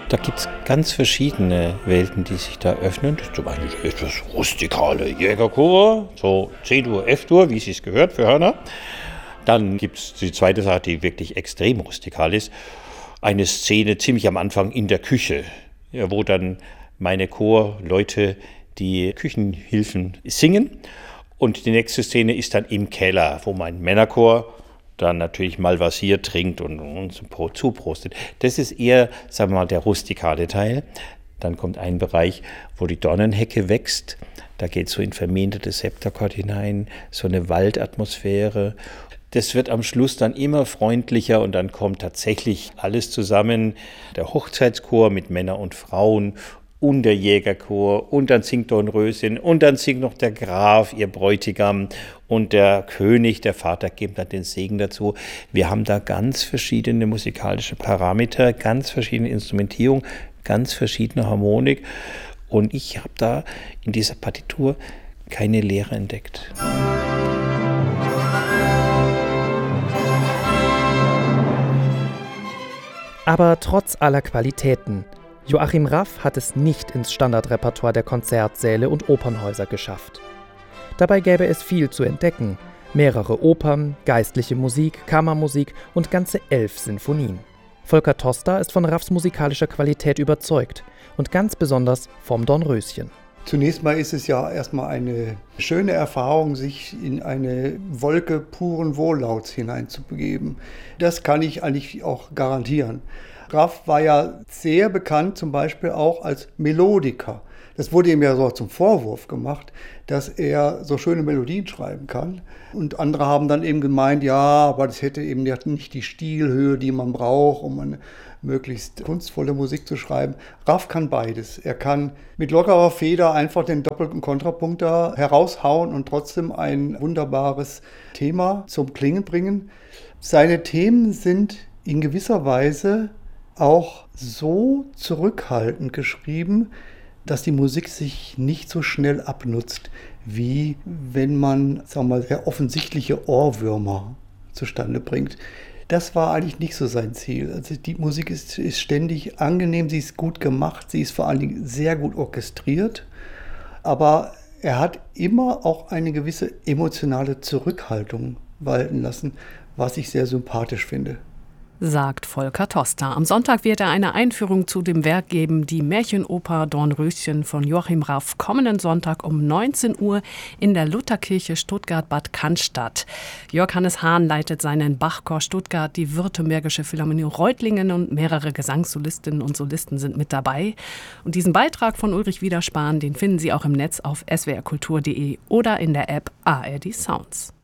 Da gibt es ganz verschiedene Welten, die sich da öffnen. Zum Beispiel das rustikale Jägerchor, so C-Dur, F-Dur, wie es sich gehört für Hörner. Dann gibt es die zweite Sache, die wirklich extrem rustikal ist. Eine Szene ziemlich am Anfang in der Küche, wo dann meine Chorleute die Küchenhilfen singen. Und die nächste Szene ist dann im Keller, wo mein Männerchor dann natürlich malvasiert, trinkt und zuprostet. Das ist eher, sagen wir mal, der rustikale Teil. Dann kommt ein Bereich, wo die Dornenhecke wächst. Da geht es so in verminderte Septerchord hinein, so eine Waldatmosphäre. Das wird am Schluss dann immer freundlicher und dann kommt tatsächlich alles zusammen. Der Hochzeitschor mit Männern und Frauen und der Jägerchor und dann singt Dornröschen und dann singt noch der Graf, ihr Bräutigam, und der König, der Vater, geben dann den Segen dazu. Wir haben da ganz verschiedene musikalische Parameter, ganz verschiedene Instrumentierung, ganz verschiedene Harmonik und ich habe da in dieser Partitur keine Leere entdeckt. Aber trotz aller Qualitäten, Joachim Raff hat es nicht ins Standardrepertoire der Konzertsäle und Opernhäuser geschafft. Dabei gäbe es viel zu entdecken. Mehrere Opern, geistliche Musik, Kammermusik und ganze 11 Sinfonien. Volker Toster ist von Raffs musikalischer Qualität überzeugt und ganz besonders vom Dornröschen. Zunächst mal ist es ja erstmal eine schöne Erfahrung, sich in eine Wolke puren Wohllauts hineinzubegeben. Das kann ich eigentlich auch garantieren. Raff war ja sehr bekannt, zum Beispiel auch als Melodiker. Das wurde ihm ja so zum Vorwurf gemacht, dass er so schöne Melodien schreiben kann. Und andere haben dann eben gemeint, ja, aber das hätte eben nicht die Stilhöhe, die man braucht, um eine möglichst kunstvolle Musik zu schreiben. Raff kann beides. Er kann mit lockerer Feder einfach den doppelten Kontrapunkt da heraushauen und trotzdem ein wunderbares Thema zum Klingen bringen. Seine Themen sind in gewisser Weise auch so zurückhaltend geschrieben, dass die Musik sich nicht so schnell abnutzt, wie wenn man, sagen wir mal, sehr offensichtliche Ohrwürmer zustande bringt. Das war eigentlich nicht so sein Ziel. Also die Musik ist ständig angenehm, sie ist gut gemacht, sie ist vor allen Dingen sehr gut orchestriert, aber er hat immer auch eine gewisse emotionale Zurückhaltung walten lassen, was ich sehr sympathisch finde. Sagt Volker Toster. Am Sonntag wird er eine Einführung zu dem Werk geben, die Märchenoper Dornröschen von Joachim Raff, kommenden Sonntag um 19 Uhr in der Lutherkirche Stuttgart-Bad Cannstatt. Jörg Hannes Hahn leitet seinen Bachchor Stuttgart, die Württembergische Philharmonie Reutlingen und mehrere Gesangssolistinnen und Solisten sind mit dabei. Und diesen Beitrag von Ulrich Wiederspahn, den finden Sie auch im Netz auf swrkultur.de oder in der App ARD Sounds.